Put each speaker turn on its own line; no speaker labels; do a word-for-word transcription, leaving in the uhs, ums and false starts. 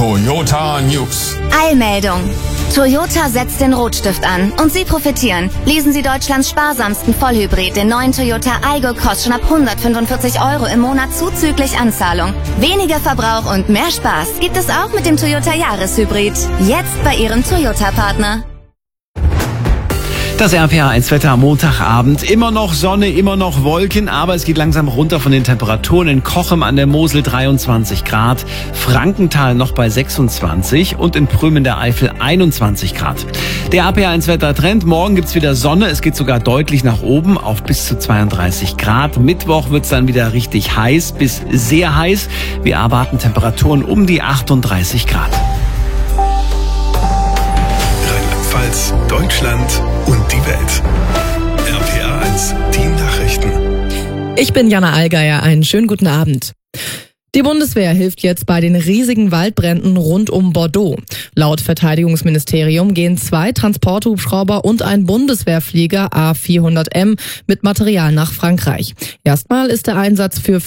Toyota News.
Eilmeldung. Toyota setzt den Rotstift an und Sie profitieren. Lesen Sie Deutschlands sparsamsten Vollhybrid, den neuen Toyota Aygo Cross, schon ab hundertfünfundvierzig Euro im Monat zuzüglich Anzahlung. Weniger Verbrauch und mehr Spaß gibt es auch mit dem Toyota Jahreshybrid. Jetzt bei Ihrem Toyota-Partner.
Das R P R eins Wetter am Montagabend. Immer noch Sonne, immer noch Wolken, aber es geht langsam runter von den Temperaturen. In Cochem an der Mosel dreiundzwanzig Grad, Frankenthal noch bei sechsundzwanzig und in Prüm in der Eifel einundzwanzig Grad. Der R P R eins Wettertrend, morgen gibt's wieder Sonne, es geht sogar deutlich nach oben auf bis zu zweiunddreißig Grad. Mittwoch wird's dann wieder richtig heiß bis sehr heiß. Wir erwarten Temperaturen um die achtunddreißig Grad.
Rheinland-Pfalz, Deutschland und die Welt. R P R eins, die Nachrichten.
Ich bin Jana Allgeier, einen schönen guten Abend. Die Bundeswehr hilft jetzt bei den riesigen Waldbränden rund um Bordeaux. Laut Verteidigungsministerium gehen zwei Transporthubschrauber und ein Bundeswehrflieger A vierhundert M mit Material nach Frankreich. Erstmal ist der Einsatz für